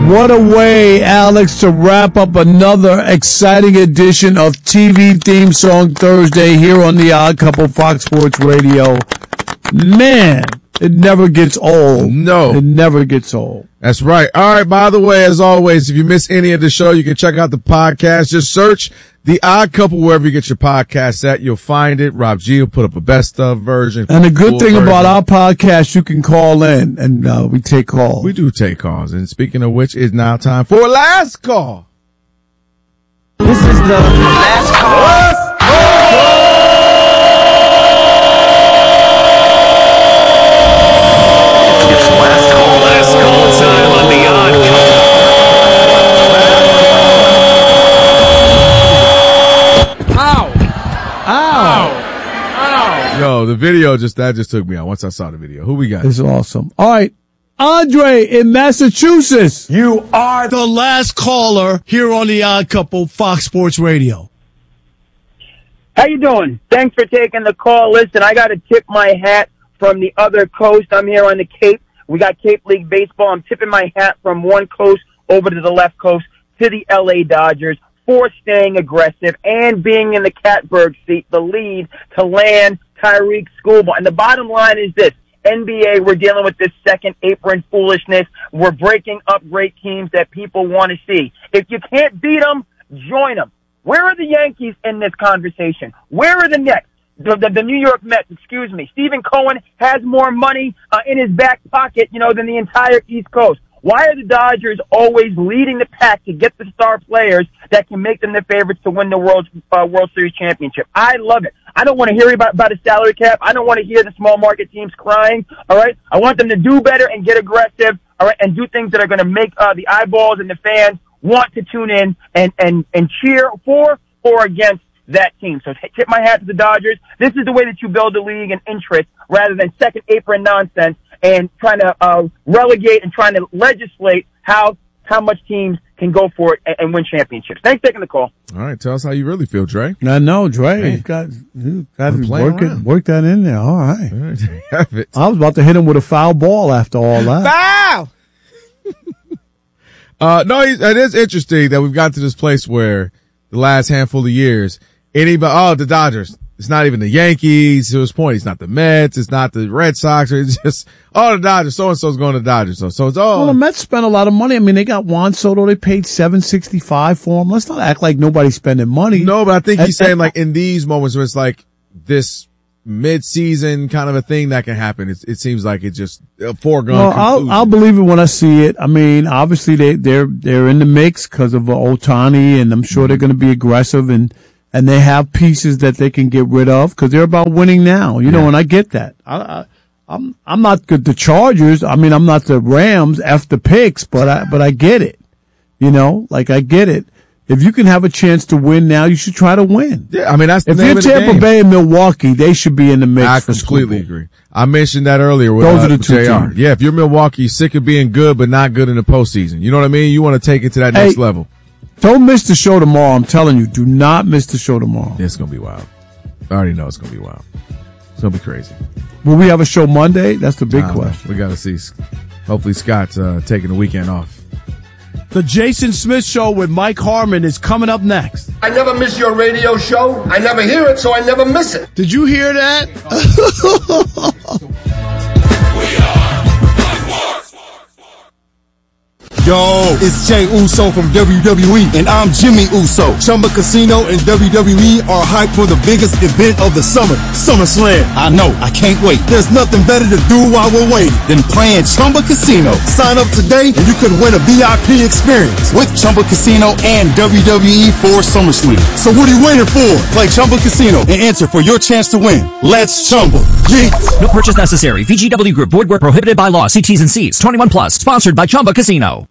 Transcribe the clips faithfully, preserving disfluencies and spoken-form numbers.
What a way, Alex, to wrap up another exciting edition of T V Theme Song Thursday here on The Odd Couple, Fox Sports Radio. Man, it never gets old. No. It never gets old. That's right. All right, by the way, as always, if you miss any of the show, you can check out the podcast. Just search The Odd Couple wherever you get your podcasts at. You'll find it. Rob G will put up a best of version. And the good thing version. about our podcast, you can call in, and uh, we take calls. We do take calls. And speaking of which, it's now time for a last call. This is the last call. Last call. It's last call. Last call time on The Odd Couple. Ow! Ow! Ow! Yo, the video just, that just took me out once I saw the video. Who we got? This is awesome. All right. Andre in Massachusetts. You are the last caller here on The Odd Couple, Fox Sports Radio. How you doing? Thanks for taking the call. Listen, I got to tip my hat from the other coast. I'm here on the Cape. We got Cape League Baseball. I'm tipping my hat from one coast over to the left coast to the L A Dodgers for staying aggressive and being in the catbird seat, the lead to land Tyreek Schoolboy. And the bottom line is this. N B A, we're dealing with this second apron foolishness. We're breaking up great teams that people want to see. If you can't beat them, join them. Where are the Yankees in this conversation? Where are the Nets? The, the, the New York Mets, excuse me. Stephen Cohen has more money uh, in his back pocket, you know, than the entire East Coast. Why are the Dodgers always leading the pack to get the star players that can make them the favorites to win the World uh, World Series championship? I love it. I don't want to hear about, about a salary cap. I don't want to hear the small market teams crying. All right. I want them to do better and get aggressive. All right. And do things that are going to make uh, the eyeballs and the fans want to tune in and, and, and cheer for or against that team. So tip my hat to the Dodgers. This is the way that you build a league and interest rather than second apron nonsense and trying to uh, relegate and trying to legislate how how much teams can go for it and, and win championships. Thanks for taking the call. All right, tell us how you really feel, Dre. I know, Dre. He's got, he's got to work, it, work that in there. All right. All right, there you have it. I was about to hit him with a foul ball after all that. Foul! uh, no, it is interesting that we've got to this place where the last handful of years, anybody, oh, the Dodgers. It's not even the Yankees. To his point, it's not the Mets. It's not the Red Sox. It's just, oh, the Dodgers. So-and-so's going to the Dodgers. So, so it's, oh. Well, the Mets spent a lot of money. I mean, they got Juan Soto. They paid seven sixty-five for him. Let's not act like nobody's spending money. No, but I think he's and, saying like in these moments where it's like this mid-season kind of a thing that can happen. It, it seems like it's just a foregone well, conclusion. I'll, I'll believe it when I see it. I mean, obviously they, they're, they're in the mix because of uh, Ohtani, and I'm sure mm-hmm. they're going to be aggressive and, And they have pieces that they can get rid of because they're about winning now, you yeah. know, and I get that. I, I, I'm, I'm not good, the Chargers. I mean, I'm not the Rams after picks, but I, but I get it. You know, like I get it. If you can have a chance to win now, you should try to win. Yeah, I mean, that's the if name you're of the Tampa game. Bay and Milwaukee, they should be in the mix. I for completely agree. I mentioned that earlier with, Those uh, are the with two J R. teams. Yeah, if you're Milwaukee, you're sick of being good but not good in the postseason. You know what I mean? You want to take it to that next hey, level. Don't miss the show tomorrow. I'm telling you, do not miss the show tomorrow. It's going to be wild. I already know it's going to be wild. It's going to be crazy. Will we have a show Monday? That's the big I don't know. question. We got to see. Hopefully Scott's uh, taking the weekend off. The Jason Smith Show with Mike Harmon is coming up next. I never miss your radio show. I never hear it, so I never miss it. Did you hear that? We are Yo, it's Jay Uso from W W E, and I'm Jimmy Uso. Chumba Casino and W W E are hyped for the biggest event of the summer, SummerSlam. I know, I can't wait. There's nothing better to do while we're waiting than playing Chumba Casino. Sign up today, and you could win a V I P experience with Chumba Casino and W W E for SummerSlam. So what are you waiting for? Play Chumba Casino and enter for your chance to win. Let's Chumba. Yeah. No purchase necessary. V G W Group. Void where prohibited by law. See T's and C's. twenty-one plus. Sponsored by Chumba Casino.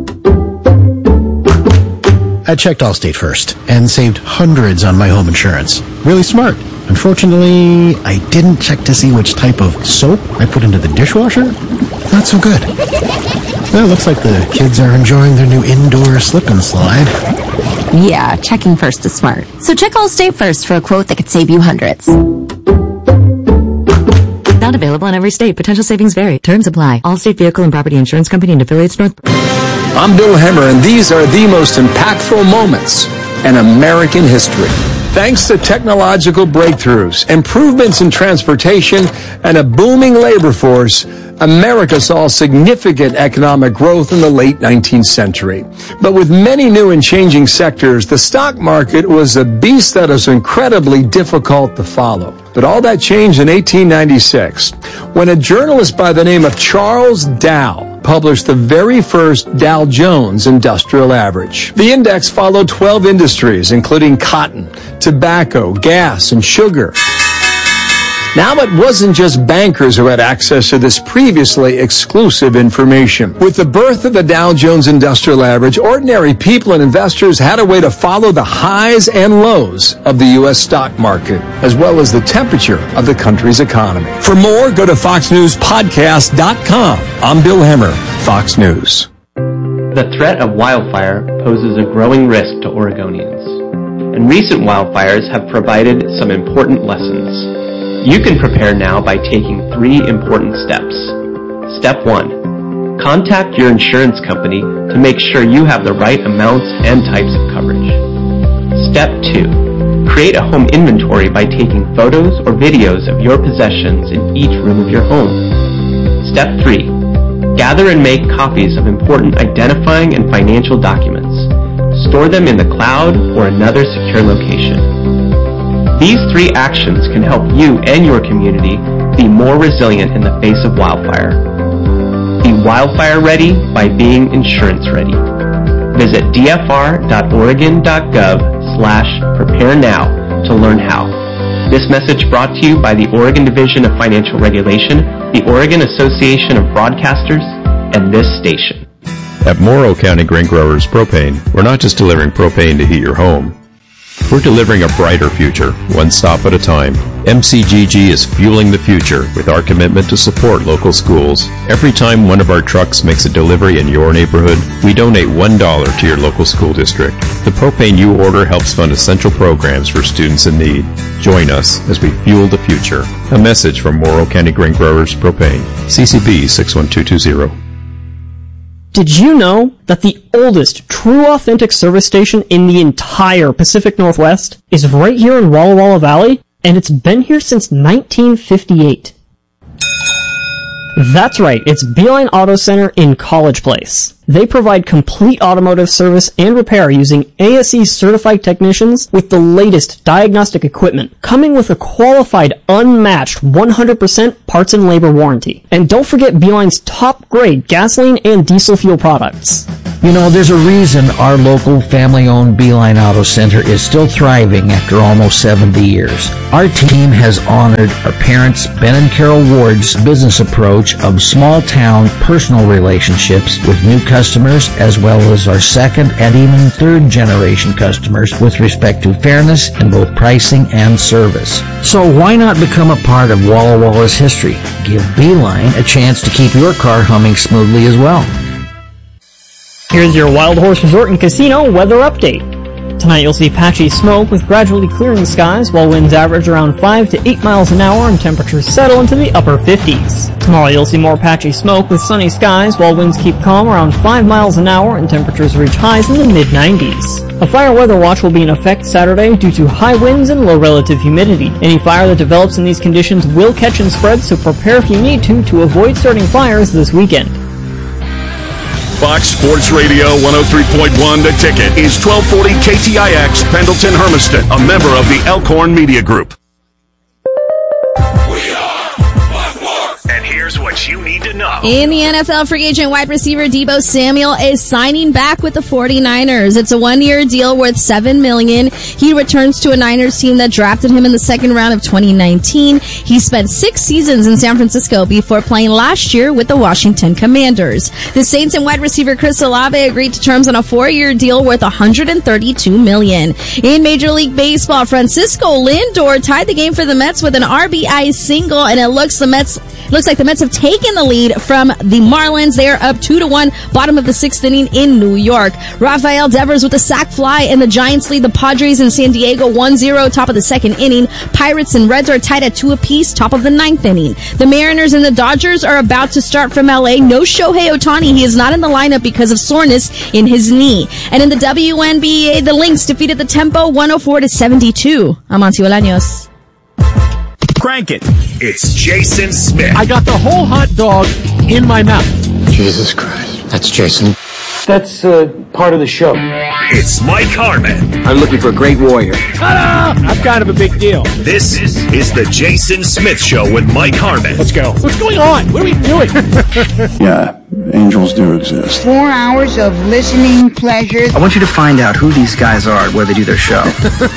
I checked Allstate first and saved hundreds on my home insurance. Really smart. Unfortunately, I didn't check to see which type of soap I put into the dishwasher. Not so good. Well, it looks like the kids are enjoying their new indoor slip and slide. Yeah, checking first is smart. So check Allstate first for a quote that could save you hundreds. Not available in every state. Potential savings vary. Terms apply. Allstate Vehicle and Property Insurance Company and affiliates North. I'm Bill Hemmer, and these are the most impactful moments in American history. Thanks to technological breakthroughs, improvements in transportation, and a booming labor force, America saw significant economic growth in the late nineteenth century. But with many new and changing sectors, the stock market was a beast that was incredibly difficult to follow. But all that changed in eighteen ninety-six, when a journalist by the name of Charles Dow published the very first Dow Jones Industrial Average. The index followed twelve industries, including cotton, tobacco, gas, and sugar. Now it wasn't just bankers who had access to this previously exclusive information. With the birth of the Dow Jones Industrial Average, ordinary people and investors had a way to follow the highs and lows of the U S stock market, as well as the temperature of the country's economy. For more, go to fox news podcast dot com. I'm Bill Hemmer, Fox News. The threat of wildfire poses a growing risk to Oregonians, and recent wildfires have provided some important lessons. You can prepare now by taking three important steps. Step one, contact your insurance company to make sure you have the right amounts and types of coverage. Step two, create a home inventory by taking photos or videos of your possessions in each room of your home. Step three, gather and make copies of important identifying and financial documents. Store them in the cloud or another secure location. These three actions can help you and your community be more resilient in the face of wildfire. Be wildfire ready by being insurance ready. Visit d f r dot oregon dot gov slash prepare now to learn how. This message brought to you by the Oregon Division of Financial Regulation, the Oregon Association of Broadcasters, and this station. At Morrow County Grain Growers Propane, we're not just delivering propane to heat your home. We're delivering a brighter future, one stop at a time. M C G G is fueling the future with our commitment to support local schools. Every time one of our trucks makes a delivery in your neighborhood, we donate one dollar to your local school district. The propane you order helps fund essential programs for students in need. Join us as we fuel the future. A message from Morrow County Grain Growers Propane. C C B six one two two zero. Did you know that the oldest true authentic service station in the entire Pacific Northwest is right here in Walla Walla Valley? And it's been here since nineteen fifty-eight. That's right, it's Beeline Auto Center in College Place. They provide complete automotive service and repair using A S E certified technicians with the latest diagnostic equipment, coming with a qualified, unmatched one hundred percent parts and labor warranty. And don't forget Beeline's top-grade gasoline and diesel fuel products. You know, there's a reason our local family-owned Beeline Auto Center is still thriving after almost seventy years. Our team has honored our parents, Ben and Carol Ward's business approach of small-town personal relationships with new customers, as well as our second and even third-generation customers with respect to fairness in both pricing and service. So why not become a part of Walla Walla's history? Give Beeline a chance to keep your car humming smoothly as well. Here's your Wild Horse Resort and Casino weather update. Tonight you'll see patchy smoke with gradually clearing skies while winds average around five to eight miles an hour and temperatures settle into the upper fifties. Tomorrow you'll see more patchy smoke with sunny skies while winds keep calm around five miles an hour and temperatures reach highs in the mid nineties. A fire weather watch will be in effect Saturday due to high winds and low relative humidity. Any fire that develops in these conditions will catch and spread, so prepare if you need to to avoid starting fires this weekend. Fox Sports Radio one oh three point one The Ticket is twelve forty K T I X Pendleton Hermiston, a member of the Elkhorn Media Group. And here's what you need to know. In the N F L, free agent wide receiver Deebo Samuel is signing back with the forty-niners. It's a one-year deal worth seven million dollars. He returns to a Niners team that drafted him in the second round of twenty nineteen. He spent six seasons in San Francisco before playing last year with the Washington Commanders. The Saints and wide receiver Chris Olave agreed to terms on a four-year deal worth one hundred thirty-two million dollars. In Major League Baseball, Francisco Lindor tied the game for the Mets with an R B I single, and it looks the Mets looks like the Mets have taken taken the lead from the Marlins. They are up two to one, bottom of the sixth inning in New York. Rafael Devers with a sac fly, and the Giants lead the Padres in San Diego one zero, top of the second inning. Pirates and Reds are tied at two apiece, top of the ninth inning. The Mariners and the Dodgers are about to start from L A. No Shohei Ohtani. He is not in the lineup because of soreness in his knee. And in the W N B A, the Lynx defeated the Tempo one oh four to seventy-two. Amancio Bolaños. Crank it. It's Jason Smith. I got the whole hot dog in my mouth. Jesus Christ. That's Jason. That's uh, part of the show. It's Mike Harmon. I'm looking for a great warrior. Ta-da! I'm kind of a big deal. This is the Jason Smith Show with Mike Harmon. Let's go. What's going on? What are we doing? Yeah, angels do exist. Four hours of listening pleasure. I want you to find out who these guys are and where they do their show.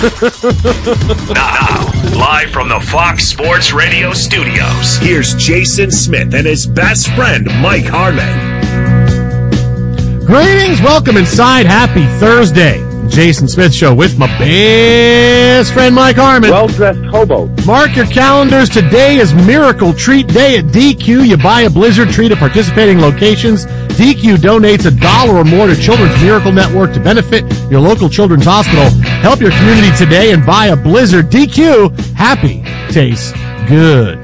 Now, live from the Fox Sports Radio studios, here's Jason Smith and his best friend, Mike Harmon. Greetings, welcome inside. Happy Thursday. Jason Smith Show with my best friend Mike Harmon. Well-dressed hobo. Mark your calendars. Today is Miracle Treat Day at D Q. You buy a Blizzard treat at participating locations. D Q donates a dollar or more to Children's Miracle Network to benefit your local children's hospital. Help your community today and buy a Blizzard. D Q, happy tastes good.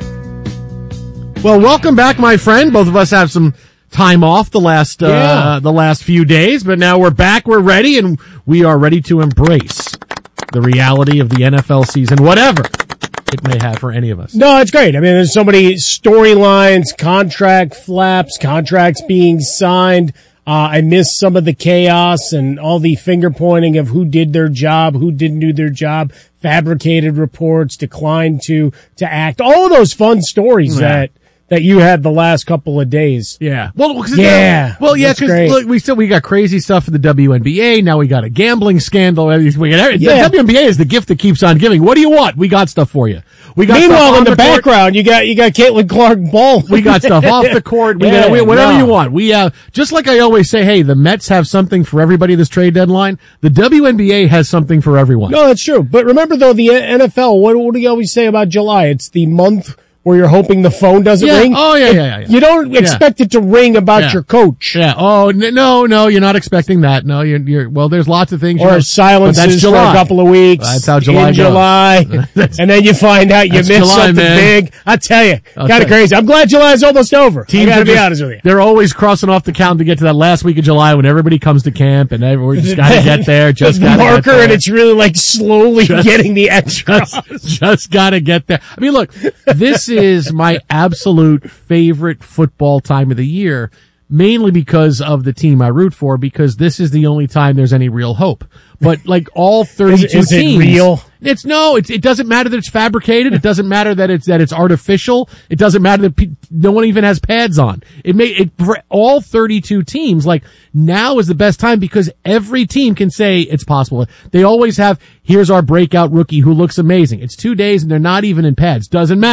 Well, welcome back, my friend. Both of us have some time off the last uh, Yeah. the last few days, but now we're back, we're ready, and we are ready to embrace the reality of the N F L season, whatever it may have for any of us. No, it's great. I mean, there's so many storylines, contract flaps, contracts being signed. Uh, I missed some of the chaos and all the finger pointing of who did their job, who didn't do their job, fabricated reports, declined to to act. All of those fun stories Yeah. that that you had the last couple of days. Yeah. Well, cause yeah. Well, yeah, That's because great. look, we still we got crazy stuff for the W N B A. Now we got a gambling scandal. We got everything. Yeah. The W N B A is the gift that keeps on giving. What do you want? We got stuff for you. We got Meanwhile, stuff in on the, the court. background, you got you got Caitlin Clark Ball. We got stuff off the court. We Yeah, got we, whatever no. you want. We uh, just like I always say, hey, the Mets have something for everybody this trade deadline. The W N B A has something for everyone. No, that's true. But remember, though, the N F L, what, what do you always say about July? It's the month where you're hoping the phone doesn't Yeah. ring. Oh, yeah, It- yeah, yeah, yeah. You don't Yeah. expect it to ring about Yeah. your coach. Yeah. Oh n- no, no, you're not expecting that. No, you're. you're well, there's lots of things. you Or know, silences but that's for July. a couple of weeks. That's how July in goes. July. And then you find out you That's missed July, something man. big. I tell you, I'll kind tell of you. crazy. I'm glad July's almost over. I Teams gotta are be just- honest with you. They're always crossing off the count to get to that last week of July when everybody comes to camp and everyone just got to get there. Just the got to get marker, there. and it's really like slowly Just- getting the extra. Just, just got to get there. I mean, look, this is my absolute favorite football time of the year, mainly because of the team I root for, because this is the only time there's any real hope. But like all thirty-two Is it teams, real? It's no, it's, it doesn't matter that it's fabricated. It doesn't matter that it's, that it's artificial. It doesn't matter that pe- no one even has pads on. It may, it, for all thirty-two teams, like now is the best time because every team can say it's possible. They always have, here's our breakout rookie who looks amazing. It's two days and they're not even in pads. Doesn't matter.